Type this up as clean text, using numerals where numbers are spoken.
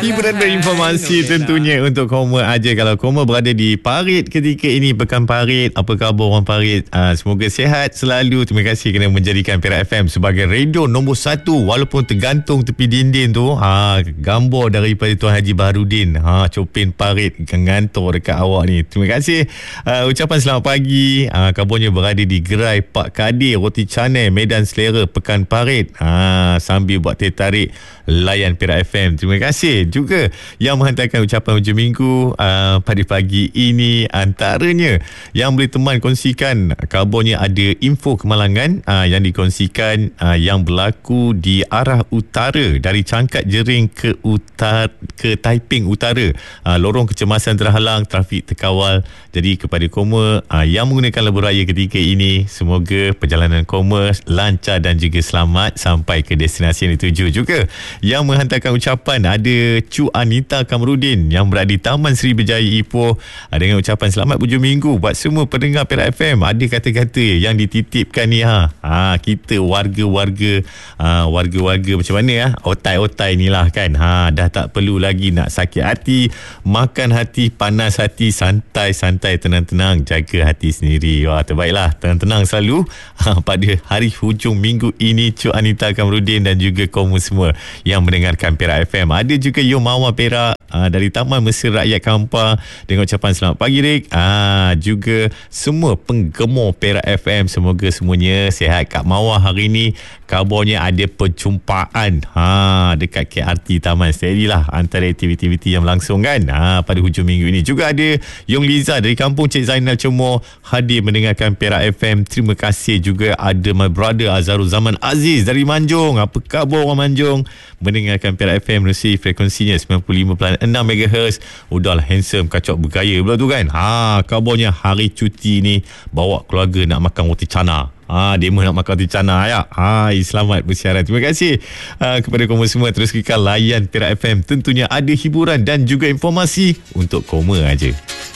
Hiburan dan informasi tentunya untuk Koma aja. Kalau Koma berada di Parit ketika ini, Pekan Parit, apa khabar orang Parit? Semoga sihat selalu. Terima kasih kerana menjadikan Perak FM sebagai radio nombor 1 walaupun tergantung tepi dinding tu. Gambar daripada Tuan Haji Baharudin, Copin Parit gantor dekat awak ni. Terima kasih. Ucapan selamat pagi. Kabarnya berada di gerai Pak Kadir Roti Canai Medan Selera Pekan Parit. Sambil buat teh tarik layan Perak FM. Terima kasih juga yang menghantarkan ucapan hujung minggu pada pagi ini. Antaranya yang boleh teman kongsikan, kabarnya ada info kemalangan yang dikongsikan yang berlaku di arah utara dari Cangkat Jering ke Taiping Utara. Lorong kecemasan terhalang, trafik terkawal. Jadi kepada Koma yang menggunakan lebuh raya ketika ini, semoga perjalanan Koma lancar dan juga selamat sampai ke destinasi yang dituju. Juga yang menghantarkan ucapan ada Cu Anita Kamrudin yang berada di Taman Seri Berjaya Ipoh, dengan ucapan selamat hujung minggu buat semua pendengar Perak FM. Ada kata-kata yang dititipkan ni, kita warga-warga macam mana otai-otai ni lah kan, dah tak perlu lagi nak sakit hati, makan hati, panas hati, santai-santai, tenang-tenang, jaga hati sendiri. Terbaiklah, tenang-tenang selalu pada hari hujung minggu ini. Cu Anita Kamrudin dan juga kaum semua yang mendengarkan Perak FM. Ada juga Yomawa Perak dari Taman Mesir Rakyat Kampar dengan ucapan selamat pagi Rik. Juga semua penggemar Perak FM, semoga semuanya sihat. Kak Mawar hari ni kabarnya ada perjumpaan dekat KRT Taman. Steadylah antara aktiviti yang berlangsung kan pada hujung minggu ini. Juga ada Yong Liza dari kampung Cik Zainal Cemor hadir mendengarkan Perak FM. Terima kasih. Juga ada my brother Azharul Zaman Aziz dari Manjung. Apa khabar orang Manjung? Mendengarkan Perak FM melalui frekuensinya 95.6 MHz. Udahlah handsome, kacau bergaya pula tu kan. Kabarnya hari cuti ni bawa keluarga nak makan roti canai. Demo nak makan roti canai ya. Selamat bersiaran. Terima kasih kepada kamu semua. Terus kekal layan Perak FM. Tentunya ada hiburan dan juga informasi untuk Koma aja.